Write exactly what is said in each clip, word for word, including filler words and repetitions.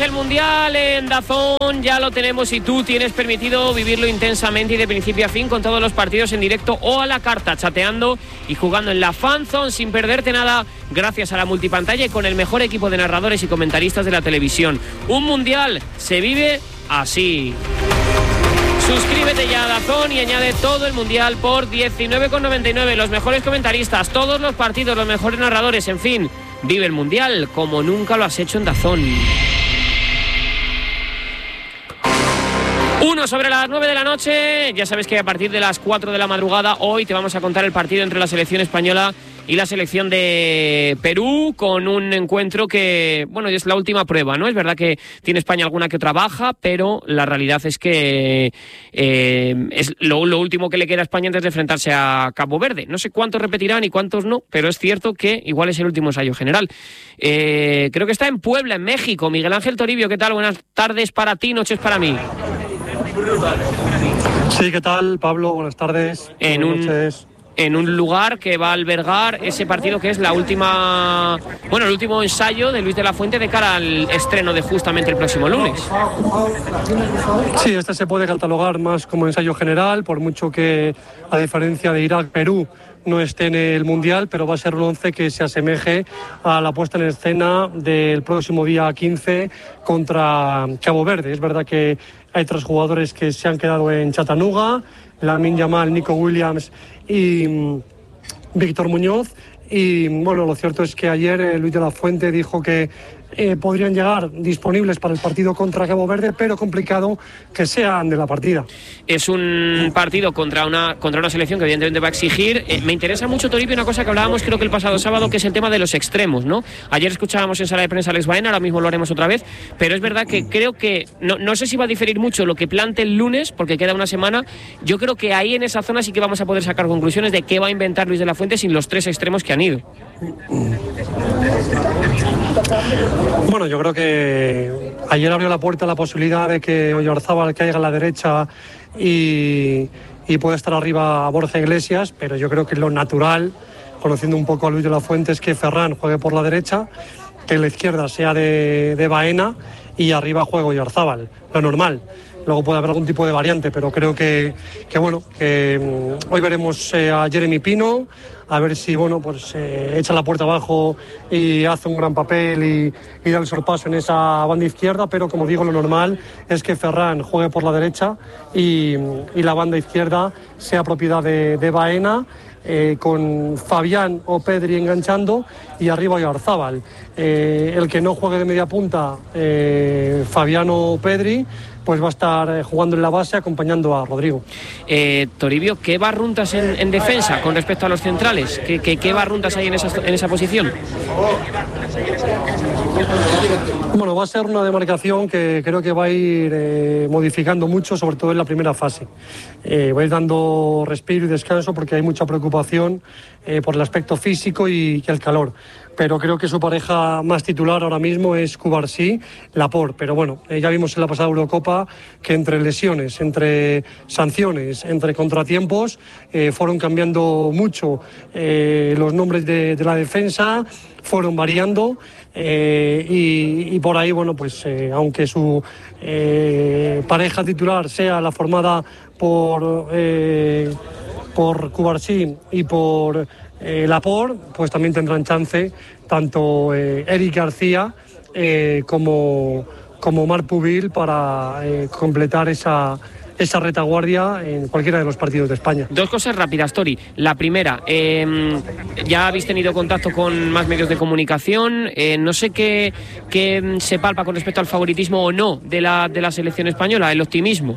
el Mundial en DAZN, ya lo tenemos y tú tienes permitido vivirlo intensamente y de principio a fin con todos los partidos en directo o a la carta, chateando y jugando en la Fan Zone sin perderte nada gracias a la multipantalla y con el mejor equipo de narradores y comentaristas de la televisión. Un Mundial se vive así. Suscríbete ya a DAZN y añade todo el Mundial por diecinueve con noventa y nueve. Los mejores comentaristas, todos los partidos, los mejores narradores, en fin. Vive el Mundial como nunca lo has hecho en DAZN. Uno sobre las nueve de la noche. Ya sabes que a partir de las cuatro de la madrugada hoy te vamos a contar el partido entre la selección española y la selección de Perú, con un encuentro que, bueno, es la última prueba, ¿no? Es verdad que tiene España alguna que otra baja, pero la realidad es que eh, es lo, lo último que le queda a España antes de enfrentarse a Cabo Verde. No sé cuántos repetirán y cuántos no, pero es cierto que igual es el último ensayo general. Eh, creo que está en Puebla, en México. Miguel Ángel Toribio, ¿qué tal? Buenas tardes para ti, noches para mí. Sí, ¿qué tal, Pablo? Buenas tardes. En Buenas un... noches. En un lugar que va a albergar ese partido que es la última, bueno, el último ensayo de Luis de la Fuente de cara al estreno de justamente el próximo lunes. Sí, este se puede catalogar más como ensayo general, por mucho que, a diferencia de Irak, Perú no esté en el Mundial, pero va a ser un once que se asemeje a la puesta en escena del próximo día quince contra Cabo Verde. Es verdad que hay tres jugadores que se han quedado en Chattanooga, Lamine Yamal, Nico Williams y um, Víctor Muñoz. Y bueno, lo cierto es que ayer eh, Luis de la Fuente dijo que eh, podrían llegar disponibles para el partido contra Cabo Verde, pero complicado que sean de la partida. Es un partido contra una contra una selección que evidentemente va a exigir. Eh, me interesa mucho, Toribio, una cosa que hablábamos creo que el pasado sábado, que es el tema de los extremos, ¿no? Ayer escuchábamos en sala de prensa a Alex Baena, ahora mismo lo haremos otra vez, pero es verdad que creo que, no, no sé si va a diferir mucho lo que plante el lunes, porque queda una semana. Yo creo que ahí en esa zona sí que vamos a poder sacar conclusiones de qué va a inventar Luis de la Fuente sin los tres extremos que han ido. Bueno, yo creo que ayer abrió la puerta la posibilidad de que Oyarzábal caiga a la derecha y, y pueda estar arriba a Borja Iglesias, pero yo creo que lo natural, conociendo un poco a Luis de la Fuente, es que Ferran juegue por la derecha, que la izquierda sea de, de Baena y arriba juegue Oyarzábal, lo normal. Luego puede haber algún tipo de variante, pero creo que, que bueno, que um, hoy veremos eh, a Jeremy Pino, a ver si, bueno, pues eh, echa la puerta abajo y hace un gran papel y, y da el sorpaso en esa banda izquierda, pero como digo, lo normal es que Ferran juegue por la derecha y, y la banda izquierda sea propiedad de, de Baena, eh, con Fabián o Pedri enganchando y arriba Oyarzábal. Eh, el que no juegue de media punta, eh, Fabián o Pedri, pues va a estar jugando en la base acompañando a Rodrigo. Eh, Toribio, ¿qué barruntas en, en defensa con respecto a los centrales? ¿Qué, qué, qué barruntas hay en esa, en esa posición? Bueno, va a ser una demarcación que creo que va a ir eh, modificando mucho, sobre todo en la primera fase. Eh, va a ir dando respiro y descanso porque hay mucha preocupación eh, por el aspecto físico y, y el calor. Pero creo que su pareja más titular ahora mismo es Cubarsí, Laporte. Pero bueno, eh, ya vimos en la pasada Eurocopa que entre lesiones, entre sanciones, entre contratiempos, eh, fueron cambiando mucho eh, los nombres de, de la defensa, fueron variando eh, y, y por ahí, bueno, pues eh, aunque su eh, pareja titular sea la formada por, eh, por Cubarsí y por Eh, Laporte, pues también tendrán chance tanto eh, Eric García eh, como, como Marc Pubil para eh, completar esa, esa retaguardia en cualquiera de los partidos de España. Dos cosas rápidas, Tori. La primera, eh, ya habéis tenido contacto con más medios de comunicación, eh, no sé qué, qué se palpa con respecto al favoritismo o no de la, de la selección española, el optimismo.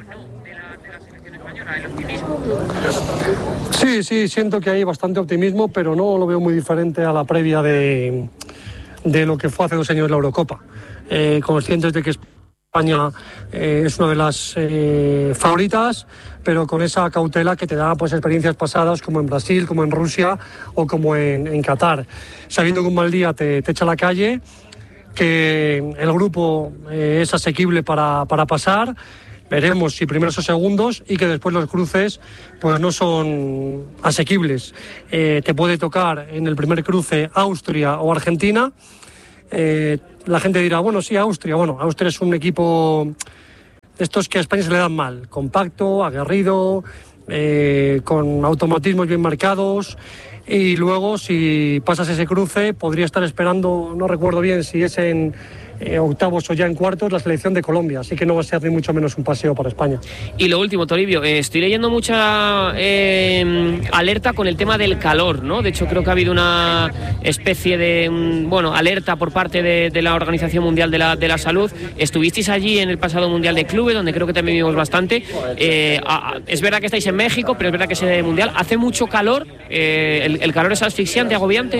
Sí, sí, siento que hay bastante optimismo, pero no lo veo muy diferente a la previa de, de lo que fue hace dos años la Eurocopa. Eh, conscientes de que España eh, es una de las eh, favoritas, pero con esa cautela que te da pues experiencias pasadas como en Brasil, como en Rusia o como en, en Qatar. Sabiendo que un mal día te, te echa a la calle, que el grupo eh, es asequible para, para pasar. Veremos si primeros o segundos y que después los cruces pues no son asequibles. Eh, te puede tocar en el primer cruce Austria o Argentina eh, la gente dirá, bueno, sí, Austria. Bueno, Austria es un equipo de estos que a España se le dan mal, compacto, aguerrido, eh, con automatismos bien marcados. Y luego, si pasas ese cruce, podría estar esperando, no recuerdo bien si es en eh, octavos o ya en cuartos, la selección de Colombia. Así que no va a ser ni mucho menos un paseo para España. Y lo último, Toribio, eh, estoy leyendo mucha eh, alerta con el tema del calor, ¿no? De hecho, creo que ha habido una especie de, um, bueno, alerta por parte de, de la Organización Mundial de la, de la Salud. Estuvisteis allí en el pasado Mundial de Clubes, donde creo que también vimos bastante. Eh, a, es verdad que estáis en México, pero es verdad que es el Mundial. ¿Hace mucho calor? Eh, el, ¿El calor es asfixiante, agobiante?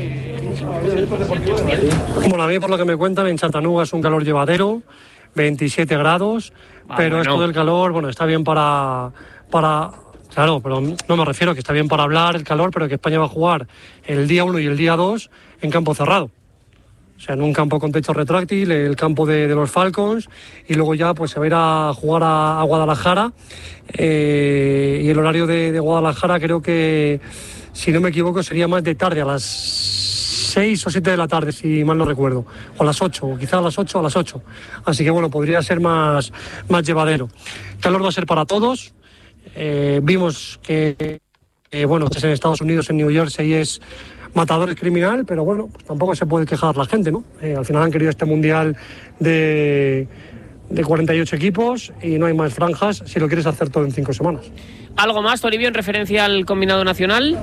Bueno, a mí por lo que me cuentan, en Chattanooga es un calor llevadero, veintisiete grados, ah, pero bueno. Esto del calor, bueno, está bien para, para... Claro, pero no me refiero que está bien para hablar el calor, pero que España va a jugar el día uno y el día dos en campo cerrado. O sea, en un campo con techo retráctil, el campo de, de los Falcons, y luego ya pues se va a ir a jugar a, a Guadalajara. Eh, y el horario de, de Guadalajara creo que, si no me equivoco, sería más de tarde, a las seis o siete de la tarde, si mal no recuerdo, o a las ocho, o quizá a las ocho, a las ocho. Así que bueno, podría ser más, más llevadero. El calor va a ser para todos. Eh, vimos que, eh, bueno, pues en Estados Unidos, en New Jersey, es matador, es criminal, pero bueno, pues tampoco se puede quejar la gente, ¿no? Eh, al final han querido este mundial de, de cuarenta y ocho equipos y no hay más franjas si lo quieres hacer todo en cinco semanas. ¿Algo más, Toribio, en referencia al combinado nacional?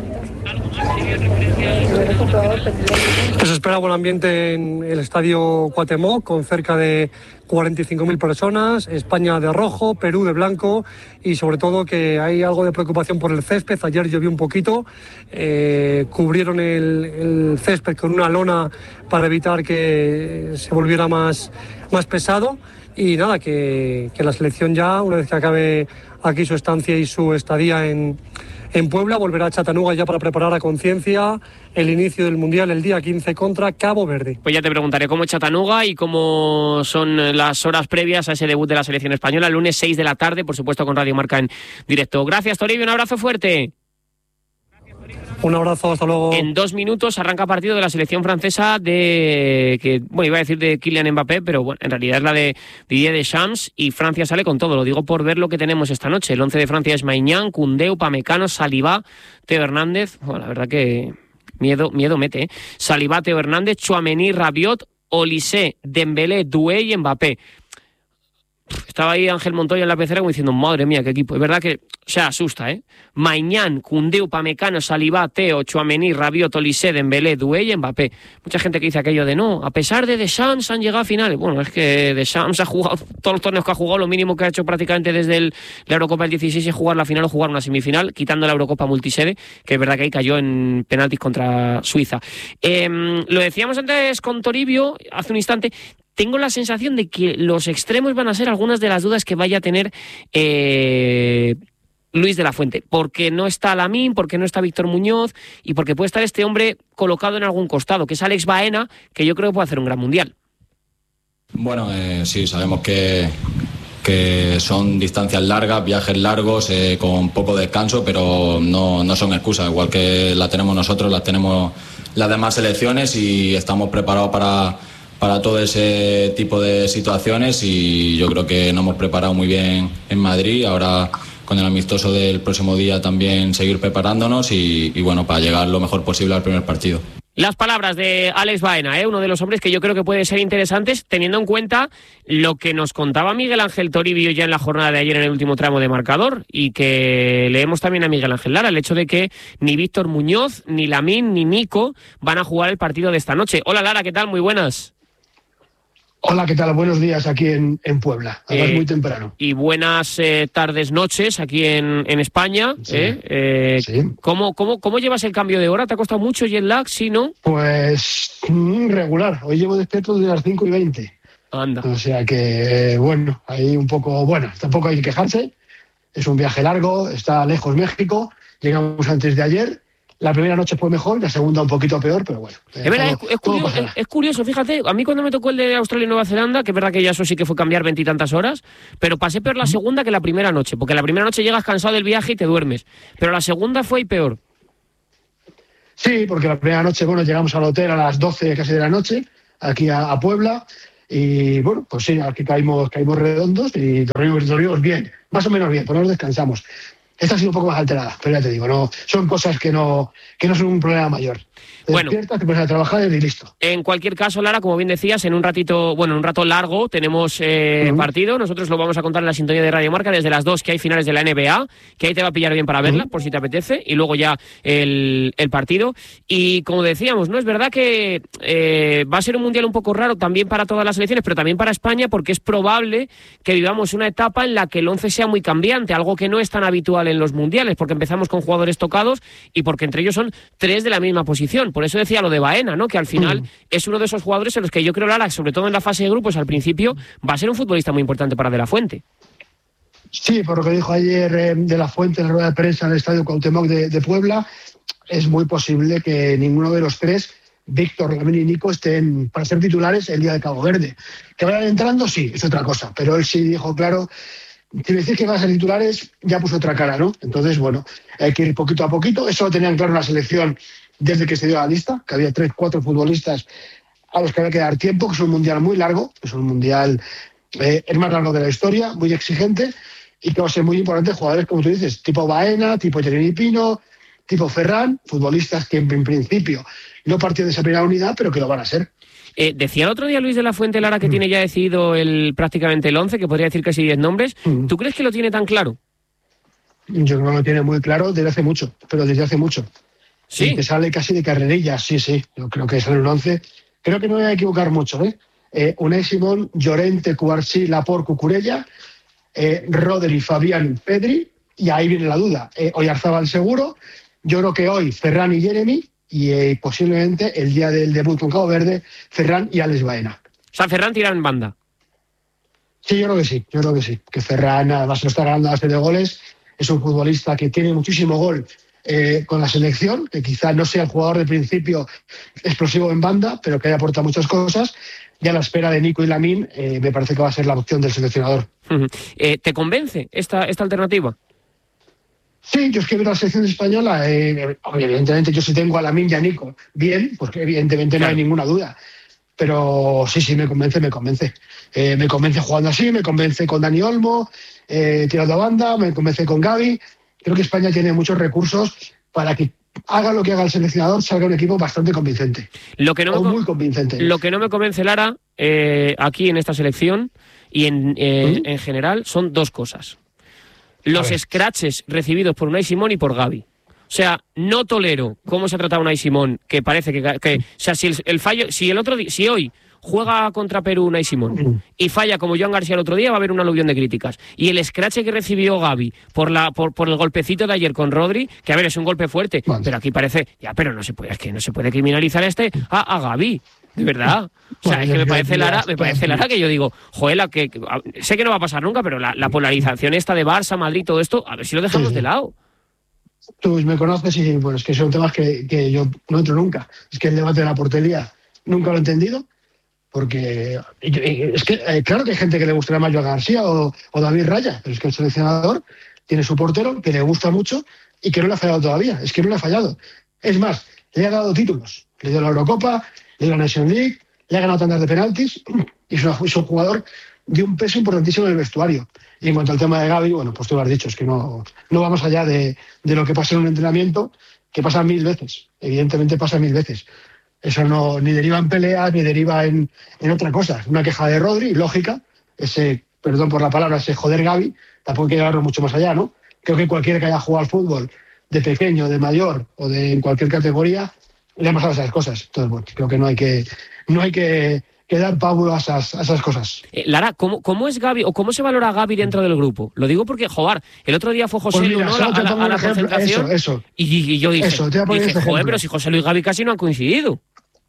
Que se espera buen ambiente en el estadio Cuauhtémoc, con cerca de cuarenta y cinco mil personas, España de rojo, Perú de blanco, y sobre todo que hay algo de preocupación por el césped. Ayer llovió un poquito, eh, cubrieron el, el césped con una lona para evitar que se volviera más, más pesado. Y nada, que, que la selección ya, una vez que acabe aquí su estancia y su estadía en, en Puebla, volverá a Chattanooga ya para preparar a conciencia el inicio del Mundial el día quince contra Cabo Verde. Pues ya te preguntaré cómo es Chattanooga y cómo son las horas previas a ese debut de la selección española, el lunes seis de la tarde, por supuesto con Radio Marca en directo. Gracias, Toribio, un abrazo fuerte. Un abrazo, hasta luego. En dos minutos arranca partido de la selección francesa de, que bueno, iba a decir de Kylian Mbappé, pero bueno, en realidad es la de Didier Deschamps, y Francia sale con todo. Lo digo por ver lo que tenemos esta noche. El once de Francia es Maignan, Koundé, Upamecano, Saliba, Teo Hernández. Bueno, la verdad que miedo, miedo mete, ¿eh? Saliba, Teo Hernández, Tchouaméni, Rabiot, Olise, Dembélé, Doué y Mbappé. Estaba ahí Ángel Montoya en la pecera como diciendo, madre mía, qué equipo. Es verdad que, o sea, asusta, ¿eh? Maignan, Koundé, Upamecano, Saliba, Teo, Tchouaméni, Rabiot, Olise, Dembélé, Doué y Mbappé. Mucha gente que dice aquello de no, a pesar de Deschamps han llegado a finales. Bueno, es que Deschamps ha jugado todos los torneos que ha jugado, lo mínimo que ha hecho prácticamente desde el, la Eurocopa del dieciséis es jugar la final o jugar una semifinal, quitando la Eurocopa multisede, que es verdad que ahí cayó en penaltis contra Suiza. Eh, lo decíamos antes con Toribio, hace un instante. Tengo la sensación de que los extremos van a ser algunas de las dudas que vaya a tener eh, Luis de la Fuente. Porque no está Lamine, porque no está Víctor Muñoz y porque puede estar este hombre colocado en algún costado, que es Alex Baena, que yo creo que puede hacer un gran mundial. Bueno, eh, sí, sabemos que, que son distancias largas, viajes largos, eh, con poco descanso, pero no, no son excusas. Igual que la tenemos nosotros, las tenemos las demás selecciones y estamos preparados para... para todo ese tipo de situaciones, y yo creo que nos hemos preparado muy bien en Madrid. Ahora con el amistoso del próximo día también seguir preparándonos y, y bueno, para llegar lo mejor posible al primer partido. Las palabras de Alex Baena, ¿eh? Uno de los hombres que yo creo que puede ser interesantes, teniendo en cuenta lo que nos contaba Miguel Ángel Toribio ya en la jornada de ayer en el último tramo de marcador, y que leemos también a Miguel Ángel Lara, el hecho de que ni Víctor Muñoz, ni Lamine, ni Nico van a jugar el partido de esta noche. Hola Lara, ¿qué tal? Muy buenas. Hola, ¿qué tal? Buenos días aquí en, en Puebla, además eh, muy temprano. Y buenas eh, tardes, noches aquí en, en España. Sí, ¿eh? Eh, sí. ¿cómo, cómo, ¿Cómo llevas el cambio de hora? ¿Te ha costado mucho jet lag? ¿Sí, no? Pues mm, regular. Hoy llevo despierto desde las cinco y veinte. Anda. O sea que, eh, bueno, ahí un poco... Bueno, tampoco hay que quejarse. Es un viaje largo, está lejos México. Llegamos antes de ayer. La primera noche fue mejor, la segunda un poquito peor, pero bueno. Es verdad, todo, es, es, curioso, es, es curioso, fíjate, a mí cuando me tocó el de Australia y Nueva Zelanda, que es verdad que ya eso sí que fue cambiar veintitantas horas, pero pasé peor la ¿Mm? segunda que la primera noche, porque la primera noche llegas cansado del viaje y te duermes, pero la segunda fue y peor. Sí, porque la primera noche, bueno, llegamos al hotel a las doce casi de la noche, aquí a, a Puebla. Y bueno, pues sí, aquí caímos, caímos redondos y dormimos, dormimos bien, más o menos bien, pues nos descansamos. Esta ha sido un poco más alterada, pero ya te digo, no, son cosas que no, que no son un problema mayor. Te Bueno, despiertas, te pones a trabajar y listo. En cualquier caso, Lara, como bien decías, en un ratito, bueno, en un rato largo tenemos eh, uh-huh. partido. Nosotros lo vamos a contar en la sintonía de Radio Marca desde las dos, que hay finales de la N B A, que ahí te va a pillar bien para verla, uh-huh. por si te apetece, y luego ya el, el partido. Y como decíamos, no es verdad que eh, va a ser un mundial un poco raro también para todas las selecciones, pero también para España, porque es probable que vivamos una etapa en la que el once sea muy cambiante, algo que no es tan habitual en los mundiales, porque empezamos con jugadores tocados y porque entre ellos son tres de la misma posición. Por eso decía lo de Baena, ¿no? Que al final mm. es uno de esos jugadores en los que yo creo, Lara, sobre todo en la fase de grupos al principio, va a ser un futbolista muy importante para De La Fuente. Sí, por lo que dijo ayer eh, De La Fuente en la rueda de prensa en el Estadio Cuauhtémoc de, de Puebla, es muy posible que ninguno de los tres, Víctor, Lamine y Nico, estén para ser titulares el día de Cabo Verde. Que vayan entrando, sí, es otra cosa, pero él sí dijo claro. Si me decís que van a ser titulares, ya puso otra cara, ¿no? Entonces, bueno, hay que ir poquito a poquito. Eso lo tenían claro en la selección desde que se dio la lista, que había tres, cuatro futbolistas a los que había que dar tiempo, que es un mundial muy largo, que es un mundial eh, el más largo de la historia, muy exigente, y que va a ser muy importante jugadores, como tú dices, tipo Baena, tipo Jeremy Pino, tipo Ferran, futbolistas que en, en principio no partían de esa primera unidad, pero que lo van a ser. Eh, decía el otro día Luis de la Fuente, Lara, que mm. tiene ya decidido el, prácticamente el once, que podría decir casi diez nombres. Mm. ¿Tú crees que lo tiene tan claro? Yo creo que lo tiene muy claro desde hace mucho, pero desde hace mucho. Sí. Y que sale casi de carrerilla, sí, sí. Yo creo que sale un once. Creo que no me voy a equivocar mucho, ¿eh? eh Unai Simón, Llorente, Cubarsí, Laporte, Cucurella, eh, Rodri, Fabián, Pedri, y ahí viene la duda. Eh, Oyarzabal seguro, yo creo que hoy Ferran y Jeremy, y eh, posiblemente el día del debut con Cabo Verde, Ferran y Alex Baena. O sea, Ferran tira en banda. Sí, yo creo que sí, yo creo que sí. Que Ferran además lo está ganando a base de goles, es un futbolista que tiene muchísimo gol eh, con la selección, que quizá no sea el jugador de principio explosivo en banda, pero que haya aportado muchas cosas. Y a la espera de Nico y Lamine, eh, me parece que va a ser la opción del seleccionador. Uh-huh. Eh, ¿Te convence esta, esta alternativa? Sí, yo es que veo la selección española, eh, evidentemente yo sí tengo a Lamine y a Nico bien, porque evidentemente claro. No hay ninguna duda, pero sí, sí, me convence, me convence. Eh, me convence jugando así, me convence con Dani Olmo, eh, tirando a banda, me convence con Gavi. Creo que España tiene muchos recursos para que haga lo que haga el seleccionador, salga un equipo bastante convincente. Lo que no o me, muy convincente. Lo que no me convence, Lara, eh, aquí en esta selección y en, eh, ¿Mm? en general, son dos cosas. Los scratches recibidos por Unai Simón y por Gavi. O sea, no tolero cómo se ha tratado Unai Simón, que parece que... que o sea, si el, el fallo... Si el otro día, si hoy juega contra Perú Unai Simón y falla como Joan García el otro día, va a haber un aluvión de críticas. Y el scratch que recibió Gavi por la por, por el golpecito de ayer con Rodri, que a ver, es un golpe fuerte, vale. Pero aquí parece... Ya, pero no se puede, es que no se puede criminalizar a este a, a Gavi. De verdad. O sea, es que me parece Lara, me parece Lara que yo digo, joder, la que, que sé que no va a pasar nunca, pero la, la polarización esta de Barça, Madrid, todo esto, a ver si lo dejamos sí, sí. de lado. Tú me conoces y bueno, es que son temas que, que yo no entro nunca. Es que el debate de la portería nunca lo he entendido, porque es que eh, claro que hay gente que le gustaría más Joan García o, o David Raya, pero es que el seleccionador tiene su portero que le gusta mucho y que no le ha fallado todavía, es que no le ha fallado. Es más, le ha dado títulos, le dio la Eurocopa, le dio la National League, le ha ganado tantas de penaltis y es, una, es un jugador de un peso importantísimo en el vestuario. Y en cuanto al tema de Gavi, bueno, pues tú lo has dicho, es que no, no vamos allá de, de lo que pasa en un entrenamiento, que pasa mil veces, evidentemente pasa mil veces. Eso no ni deriva en peleas, ni deriva en, en otra cosa. Una queja de Rodri, lógica, ese, perdón por la palabra, ese joder Gavi, tampoco hay que llevarlo mucho más allá, ¿no? Creo que cualquiera que haya jugado al fútbol, de pequeño, de mayor o de en cualquier categoría, le han pasado esas cosas. Entonces, bueno, creo que no hay que, no hay que, que dar pábulo a esas, a esas cosas. Eh, Lara, ¿cómo, ¿cómo es Gavi o cómo se valora a Gavi dentro del grupo? Lo digo porque, joder, el otro día fue José pues Lu, ¿no? A, a, a la ejemplo, concentración. Eso, eso. Y, y yo dije, eso, te voy a dije joder, pero si José Lu y Gavi casi no han coincidido.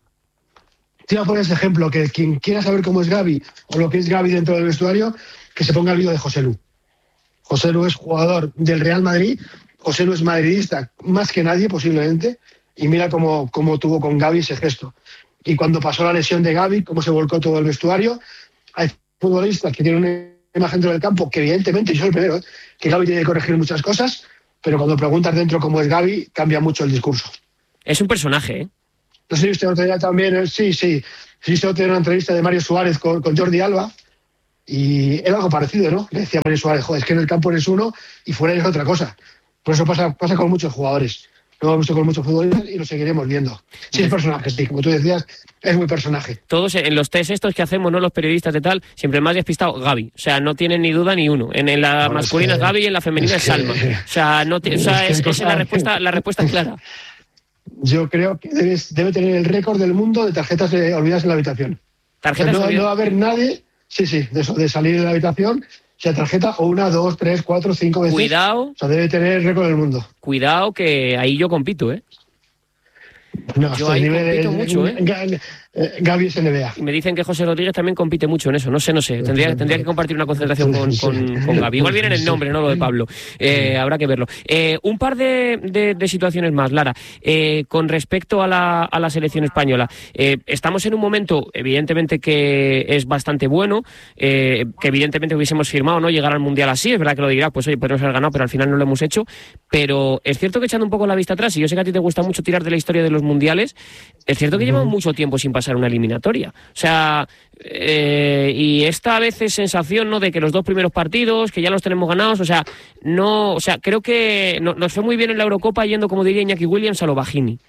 Te voy a poner ese ejemplo, que quien quiera saber cómo es Gavi o lo que es Gavi dentro del vestuario, que se ponga el vídeo de José Lu. José Lu es jugador del Real Madrid, José Lu es madridista más que nadie posiblemente, y mira cómo, cómo tuvo con Gavi ese gesto. Y cuando pasó la lesión de Gavi, cómo se volcó todo el vestuario. Hay futbolistas que tienen una imagen dentro del campo, que evidentemente, yo soy el primero, ¿eh? que Gavi tiene que corregir muchas cosas, pero cuando preguntas dentro cómo es Gavi, cambia mucho el discurso. Es un personaje, ¿eh? No sé si usted otro día también, sí, sí, sí, usted otro día una entrevista de Mario Suárez con, con Jordi Alba, y era algo parecido, ¿no? Le decía Mario Suárez, joder, es que en el campo eres uno y fuera eres otra cosa. Por eso pasa, pasa con muchos jugadores. Lo hemos visto con muchos futbolistas y lo seguiremos viendo. Sí, es personaje, sí, como tú decías, es muy personaje. Todos en los test estos que hacemos, ¿no? Los periodistas de tal, siempre el más despistado, Gavi. O sea, no tienen ni duda ni uno. En, en la bueno, masculina es, que, es Gavi y en la femenina es, es Salma. Que, o sea, no te, o sea es, es, es la respuesta, la respuesta es clara. Yo creo que debes, debe tener el récord del mundo de tarjetas de olvidadas en la habitación. ¿Tarjetas o sea, no, no va a haber nadie, sí, sí, de, eso, de salir de la habitación, sea tarjeta o una, dos, tres, cuatro, cinco veces. Cuidado. O sea, debe tener el récord del mundo. Cuidado que ahí yo compito, ¿eh? No, yo ahí nivel, compito mucho, ¿eh? Gavi es N B A. Y me dicen que José Rodríguez también compite mucho en eso. No sé, no sé. Tendría, tendría que compartir una concentración con, con, con Gavi. Igual viene en el nombre, ¿no? Lo de Pablo. Eh, habrá que verlo. Eh, un par de, de, de situaciones más, Lara. Eh, con respecto a la, a la selección española. Eh, estamos en un momento, evidentemente, que es bastante bueno. Eh, que evidentemente hubiésemos firmado, ¿no? Llegar al Mundial así. Es verdad que lo dirá, pues oye, podemos haber ganado, pero al final no lo hemos hecho. Pero es cierto que echando un poco la vista atrás, y yo sé que a ti te gusta mucho tirar de la historia de los mundiales, es cierto que llevamos mucho tiempo sin pasar una eliminatoria. O sea, eh, y esta a veces sensación, ¿no?, de que los dos primeros partidos, que ya los tenemos ganados, o sea, no, o sea, creo que no, nos fue muy bien en la Eurocopa yendo, como diría Iñaki Williams, a lo Bajini.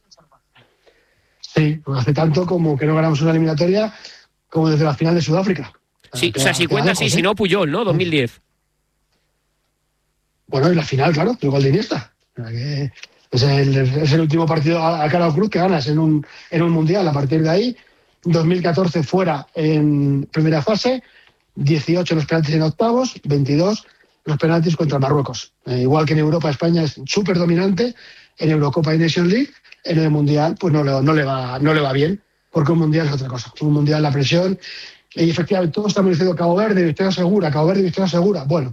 Sí, hace tanto como que no ganamos una eliminatoria como desde la final de Sudáfrica. Sí, o sea, si cuenta, sí, si no, Puyol, ¿no? dos mil diez. Bueno, y la final, claro, el gol de Iniesta. Que es, el, es el último partido a, a cara o cruz que ganas en un, en un mundial. A partir de ahí, dos mil catorce fuera en primera fase, dieciocho los penaltis en octavos, veintidós los penaltis contra Marruecos. Eh, igual que en Europa, España es súper dominante en Eurocopa y Nation League. En el mundial, pues no, no, le va, no le va bien, porque un mundial es otra cosa. Un mundial, la presión. Y efectivamente, todos estamos diciendo Cabo Verde, victoria segura, Cabo Verde, victoria segura. Bueno.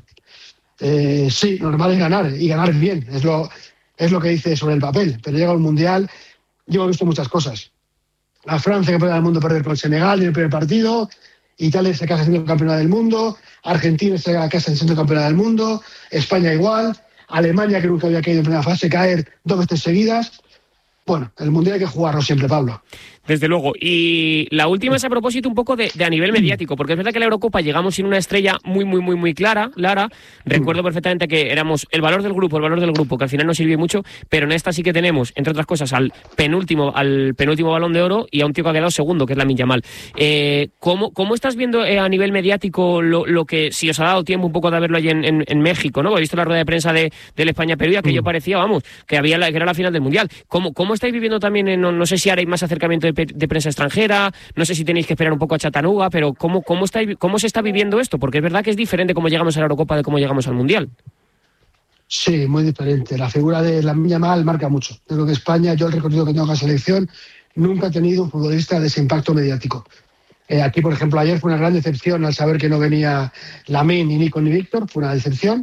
Eh, sí, normal es ganar y ganar bien, es lo, es lo que dice sobre el papel, pero llega el Mundial, yo he visto muchas cosas. La Francia, campeona del mundo, perder con Senegal en el primer partido, Italia se casa siendo campeona del mundo, Argentina se casa siendo campeona del mundo, España igual, Alemania, que nunca había caído en primera fase, caer dos veces seguidas. Bueno, el Mundial hay que jugarlo siempre, Pablo. Desde luego. Y la última es a propósito un poco de, de a nivel mediático, porque es verdad que en la Eurocopa llegamos sin una estrella muy, muy, muy, muy clara, Lara. Recuerdo perfectamente que éramos el valor del grupo, el valor del grupo, que al final no sirvió mucho, pero en esta sí que tenemos, entre otras cosas, al penúltimo, al penúltimo Balón de Oro y a un tío que ha quedado segundo, que es Lamine Yamal. Eh, ¿cómo, ¿Cómo estás viendo eh, a nivel mediático lo, lo que, si os ha dado tiempo un poco de verlo allí en, en, en México, ¿no? He visto la rueda de prensa de, del España-Perú y aquello mm. parecía, vamos, que, había la, que era la final del Mundial. ¿Cómo, cómo estáis viviendo también, en, no, no sé si haréis más acercamiento de, de prensa extranjera, no sé si tenéis que esperar un poco a Chattanooga, pero ¿cómo, cómo, está, ¿cómo se está viviendo esto? Porque es verdad que es diferente cómo llegamos a la Eurocopa de cómo llegamos al Mundial. Sí, muy diferente. La figura de Lamine Yamal marca mucho. Creo que España, yo el recorrido que tengo con la selección, nunca ha tenido un futbolista de ese impacto mediático. Eh, aquí, por ejemplo, ayer fue una gran decepción al saber que no venía Lamine, ni Nico, ni Víctor, fue una decepción,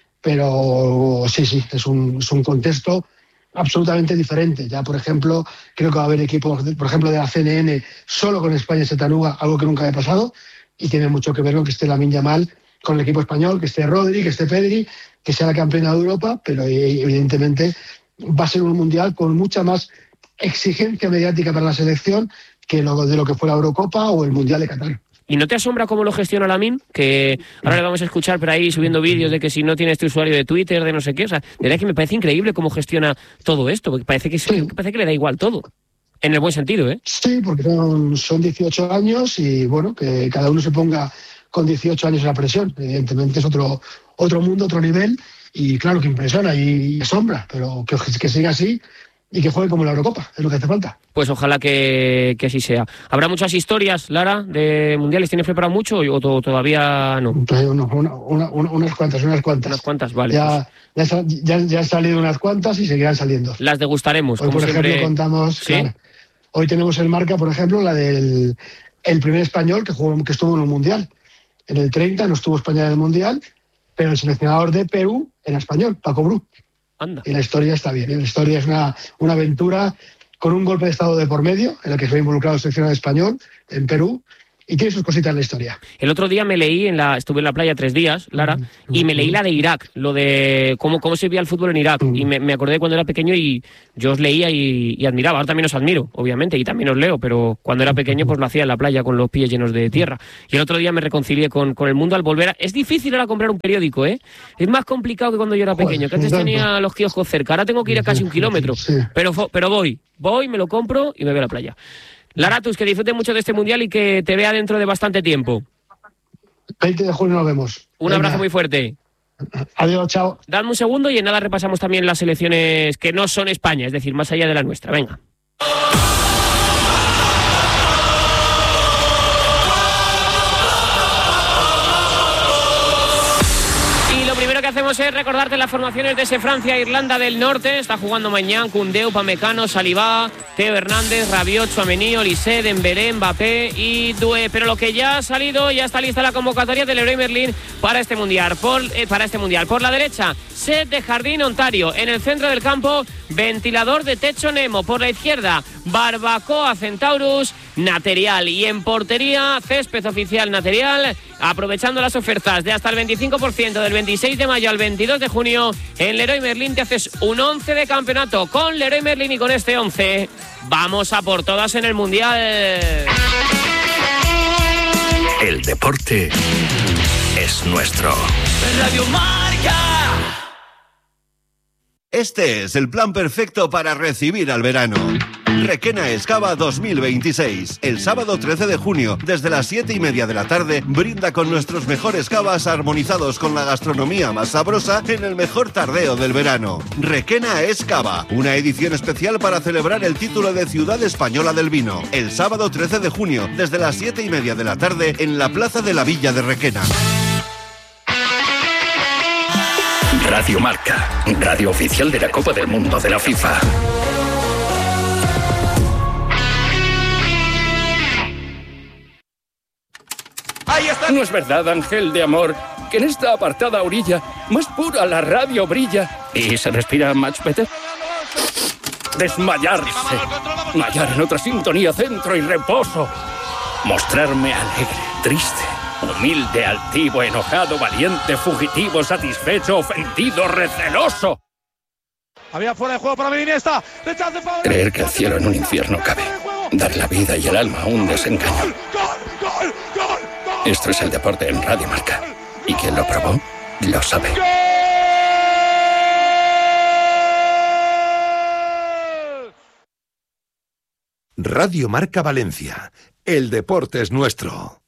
pero sí, sí, es un, es un contexto absolutamente diferente. Ya, por ejemplo, creo que va a haber equipos, por ejemplo, de la C N N solo con España y Chattanooga, algo que nunca había pasado, y tiene mucho que ver con que esté Lamine Yamal con el equipo español, que esté Rodri, que esté Pedri, que sea la campeona de Europa, pero evidentemente va a ser un mundial con mucha más exigencia mediática para la selección que lo de lo que fue la Eurocopa o el Mundial de Qatar. ¿Y no te asombra cómo lo gestiona Lamine? Que ahora le vamos a escuchar por ahí subiendo vídeos de que si no tiene este usuario de Twitter, de no sé qué. O sea, de verdad que me parece increíble cómo gestiona todo esto, porque parece que, sí. parece que le da igual todo. En el buen sentido, ¿eh? Sí, porque son, son dieciocho años y, bueno, que cada uno se ponga con dieciocho años en la presión. Evidentemente es otro, otro mundo, otro nivel, y claro que impresiona y, y asombra, pero que, que siga así y que juegue como la Eurocopa, es lo que hace falta. Pues ojalá que, que así sea. ¿Habrá muchas historias, Lara, de mundiales? ¿Tienes preparado mucho o todavía no? Una, una, una, unas cuantas, unas cuantas. Unas cuantas, vale. Ya, pues. ya, ya, ya han salido unas cuantas y seguirán saliendo. Las degustaremos. Hoy, como por siempre... ejemplo, contamos... ¿Sí? Claro, hoy tenemos en marca, por ejemplo, la del el primer español que, jugó, que estuvo en un mundial. En el treinta no estuvo España en el mundial, pero el seleccionador de Perú era español, Paco Bru. Anda. Y la historia está bien. La historia es una, una aventura con un golpe de estado de por medio, en el que se ha involucrado el seleccionador español en Perú, y tiene sus cositas en la historia. El otro día me leí, en la estuve en la playa tres días, Lara, y me leí la de Irak, lo de cómo, cómo se veía el fútbol en Irak, y me, me acordé cuando era pequeño y yo os leía y, y admiraba. Ahora también os admiro, obviamente, y también os leo, pero cuando era pequeño pues lo hacía en la playa con los pies llenos de tierra. Y el otro día me reconcilié con, con el mundo al volver a... Es difícil ahora comprar un periódico, ¿eh? Es más complicado que cuando yo era pequeño, que antes tenía los kioscos cerca, ahora tengo que ir a casi un kilómetro, pero, pero voy, voy, me lo compro y me voy a la playa. Laratus, que disfrute mucho de este mundial y que te vea dentro de bastante tiempo. veinte de junio nos vemos. Un Venga. abrazo muy fuerte. Adiós, chao. Dadme un segundo y en nada repasamos también las selecciones que no son España, es decir, más allá de la nuestra. Venga. Lo que hacemos es recordarte las formaciones de ese Francia-Irlanda del Norte. Está jugando Mañán, Koundé, Upamecano, Saliba, Teo Hernández, Rabiot, Tchouaméni, Olise, Dembélé, Mbappé y Doué. Pero lo que ya ha salido, ya está lista la convocatoria del Leroy Merlin para este mundial. Por, eh, para este mundial. Por la derecha, Set de Jardín, Ontario. En el centro del campo, ventilador de techo Nemo. Por la izquierda, Barbacoa, Centaurus, Naterial. Y en portería, césped oficial Naterial, aprovechando las ofertas de hasta el veinticinco por ciento del veintiséis de mayo al veintidós de junio. En Leroy Merlin te haces un once de campeonato con Leroy Merlin, y con este once vamos a por todas en el Mundial. El deporte es nuestro. Radio Marca. Este es el plan perfecto para recibir al verano. Requena Excava dos mil veintiséis. El sábado trece de junio, desde las siete y media de la tarde, brinda con nuestros mejores cavas armonizados con la gastronomía más sabrosa en el mejor tardeo del verano. Requena Excava, una edición especial para celebrar el título de Ciudad Española del Vino. El sábado trece de junio, desde las siete y media de la tarde, en la Plaza de la Villa de Requena. Radio Marca, radio oficial de la Copa del Mundo de la FIFA. Ahí está. ¿No es verdad, ángel de amor, que en esta apartada orilla más pura la radio brilla y se respira much better? Desmayarse, hallar en otra sintonía centro y reposo, mostrarme alegre, triste, humilde, altivo, enojado, valiente, fugitivo, satisfecho, ofendido, receloso. Había fuera de juego para Iniesta. Creer que el cielo en un infierno cabe, dar la vida y el alma a un desengaño. Esto es el deporte en Radio Marca, y quien lo probó lo sabe. Radio Marca Valencia. El deporte es nuestro.